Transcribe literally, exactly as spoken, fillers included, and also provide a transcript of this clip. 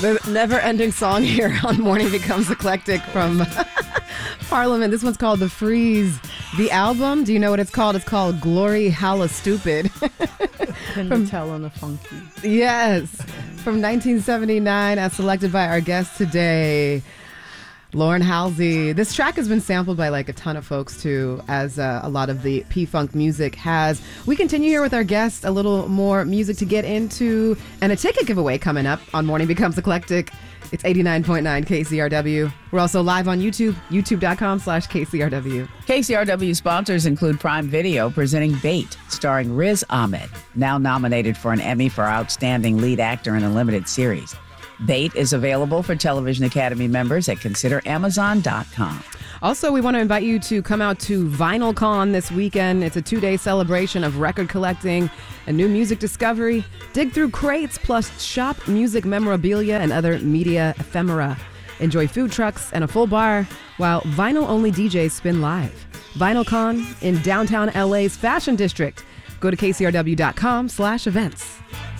The never-ending song here on Morning Becomes Eclectic from Parliament. This one's called The Freeze. The album, do you know what it's called? It's called Glory Halla Stupid. Can From- you tell on the funky? Yes, from nineteen seventy-nine, as selected by our guest today, Lauren Halsey. This track has been sampled by like a ton of folks too, as uh, a lot of the P-Funk music has. We continue here with our guest, a little more music to get into, and a ticket giveaway coming up on Morning Becomes Eclectic. It's eighty-nine point nine K C R W. We're also live on YouTube, youtube.com slash KCRW. K C R W sponsors include Prime Video presenting Bait, starring Riz Ahmed, now nominated for an Emmy for Outstanding Lead Actor in a Limited Series. Bait is available for Television Academy members at consider amazon dot com. Also, we want to invite you to come out to VinylCon this weekend. It's a two-day celebration of record collecting and new music discovery. Dig through crates, plus shop music memorabilia and other media ephemera. Enjoy food trucks and a full bar while vinyl-only D Js spin live. VinylCon in downtown L A's Fashion District. Go to K C R W dot com slash events.